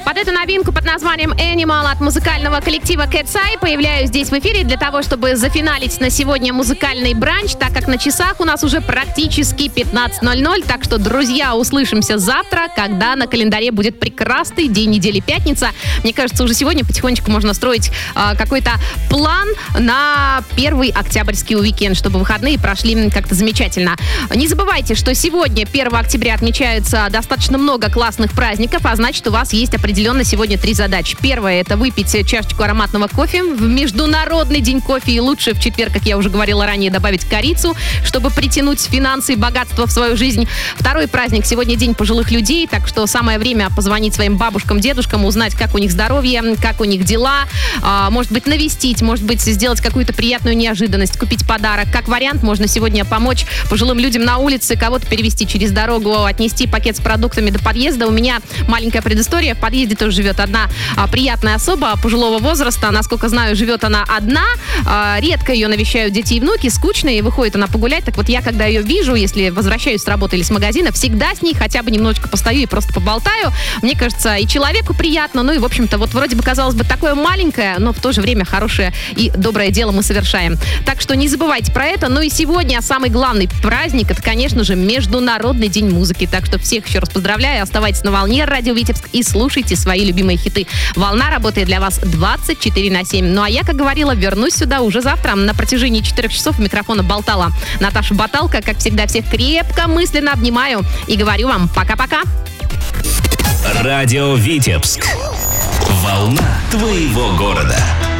Под эту новинку под названием Animal от музыкального коллектива Cat's Eye появляюсь здесь в эфире для того, чтобы зафиналить на сегодня музыкальный бранч, так как на часах у нас уже практически 15:00. Так что, друзья, услышимся завтра, когда на календаре будет прекрасный день недели, пятница. Мне кажется, уже сегодня потихонечку можно строить какой-то план на первый октябрьский уикенд, чтобы выходные прошли как-то замечательно. Не забывайте, что сегодня, 1 октября, отмечается достаточно много классных праздников, а значит, у вас есть определенно сегодня 3 задачи. Первое — это выпить чашечку ароматного кофе в Международный день кофе, и лучше в четверг, как я уже говорила ранее, добавить корицу, чтобы притянуть финансы и богатство в свою жизнь. Второй праздник — сегодня день пожилых людей, так что самое время позвонить своим бабушкам, дедушкам, узнать, как у них здоровье, как у них дела, может быть, навестить, может быть, сделать какую-то приятную неожиданность, купить подарок. Как вариант, можно сегодня помочь пожилым людям на улице, кого-то перевести через дорогу, отнести пакет с продуктами до подъезда. У меня маленькая предыстория. В подъезде тоже живет одна приятная особа пожилого возраста. Насколько знаю, живет она одна. Редко ее навещают дети и внуки. Скучно, и выходит она погулять. Так вот, я, когда ее вижу, если возвращаюсь с работы или с магазина, всегда с ней хотя бы немножечко постою и просто поболтаю. Мне кажется, и человеку приятно. Ну и, в общем-то, вот вроде бы, казалось бы, такое маленькое, но в то же время хорошее и доброе дело мы совершаем. Так что не забывайте про это. Ну и сегодня самый главный праздник — это, конечно же, Международный день музыки. Так что всех еще раз поздравляю. Оставайтесь на волне Радио Витебск и слушайте свои любимые хиты. Волна работает для вас 24/7. Ну а я, как говорила, вернусь сюда уже завтра. На протяжении 4 часов у микрофона болтала Наташа Баталка. Как всегда, всех крепко мысленно обнимаю и говорю вам пока-пока. Радио Витебск. Волна твоего города.